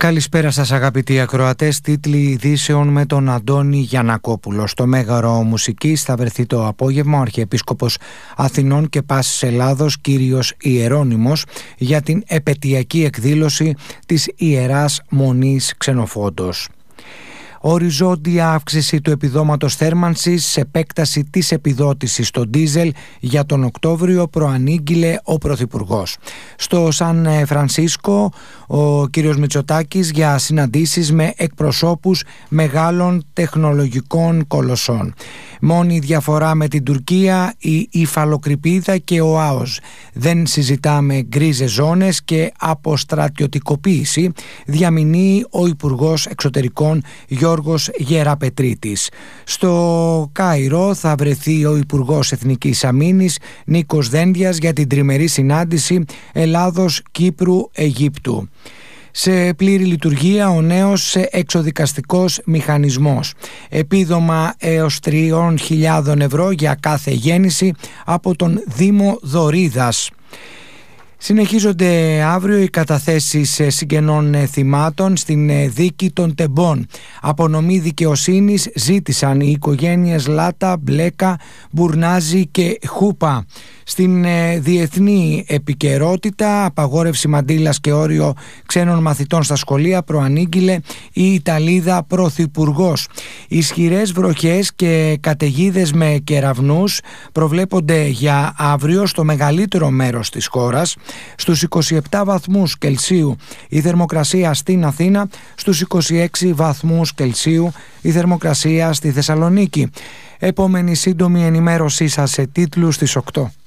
Καλησπέρα σας αγαπητοί ακροατές. Τίτλοι ειδήσεων με τον Αντώνη Γιαννακόπουλο. Στο Μέγαρο Μουσικής θα βρεθεί το απόγευμα ο Αρχιεπίσκοπος Αθηνών και Πάσης Ελλάδος, κύριος Ιερώνυμος, για την επετειακή εκδήλωση της Ιεράς Μονής Ξενοφόντος. Οριζόντια αύξηση του επιδόματος θέρμανσης, επέκταση της επιδότησης στο ντίζελ για τον Οκτώβριο προανήγγειλε ο Πρωθυπουργός. Στο Σαν Φρανσίσκο ο κύριος Μητσοτάκης για συναντήσεις με εκπροσώπους μεγάλων τεχνολογικών κολοσσών. Μόνη διαφορά με την Τουρκία η υφαλοκρηπίδα και ο ΑΟΣ. Δεν συζητάμε γκρίζες ζώνες και αποστρατιωτικοποίηση, διαμηνύει ο Υπουργός Εξωτερικών Γιώργος Γεραπετρίτης. Στο Κάιρο θα βρεθεί ο Υπουργός Εθνικής Αμήνης Νίκος Δένδιας για την τριμερή συνάντηση Ελλάδος-Κύπρου-Αιγύπτου. Σε πλήρη λειτουργία ο νέος εξοδικαστικός μηχανισμός. Επίδομα έως 3.000 ευρώ για κάθε γέννηση από τον Δήμο Δωρίδας. Συνεχίζονται αύριο οι καταθέσεις συγγενών θυμάτων στην δίκη των Τεμπών. Απονομή δικαιοσύνης ζήτησαν οι οικογένειες Λάτα, Μπλέκα, Μπουρνάζη και Χούπα. Στην διεθνή επικαιρότητα, απαγόρευση μαντήλας και όριο ξένων μαθητών στα σχολεία προανήγγειλε η Ιταλίδα Πρωθυπουργός. Ισχυρές βροχές και καταιγίδες με κεραυνούς προβλέπονται για αύριο στο μεγαλύτερο μέρος της χώρας. Στους 27 βαθμούς Κελσίου η θερμοκρασία στην Αθήνα, στους 26 βαθμούς Κελσίου η θερμοκρασία στη Θεσσαλονίκη. Επόμενη σύντομη ενημέρωσή σας σε τίτλους στις 8.